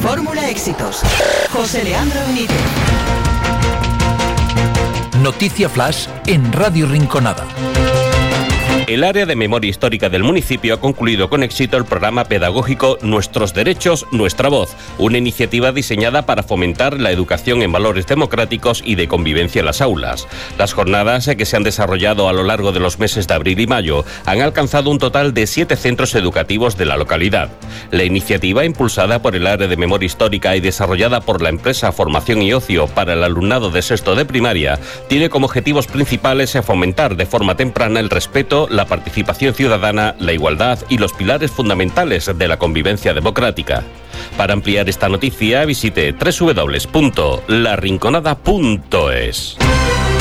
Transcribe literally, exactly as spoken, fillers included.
Fórmula Éxitos. José Leandro Benítez. Noticia Flash en Radio Rinconada. El área de memoria histórica del municipio ha concluido con éxito el programa pedagógico Nuestros Derechos, Nuestra Voz, una iniciativa diseñada para fomentar la educación en valores democráticos y de convivencia en las aulas. Las jornadas, que se han desarrollado a lo largo de los meses de abril y mayo, han alcanzado un total de siete centros educativos de la localidad. La iniciativa, impulsada por el área de memoria histórica y desarrollada por la empresa Formación y Ocio para el alumnado de sexto de primaria, tiene como objetivos principales fomentar de forma temprana el respeto, la participación ciudadana, la igualdad y los pilares fundamentales de la convivencia democrática. Para ampliar esta noticia, visite doble u doble u doble u punto la rinconada punto es.